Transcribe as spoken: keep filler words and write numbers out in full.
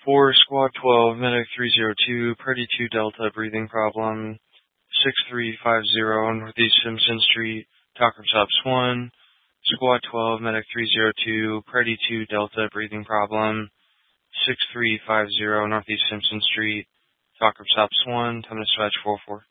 For Squad twelve, Medic three zero two, Party two Delta, breathing problem, six three five zero, Northeast Simpson Street, Talker Shops one. Squad twelve, Medic three zero two, Party two Delta, breathing problem, six three five zero, Northeast Simpson Street, Talker Shops one, time to dispatch four four.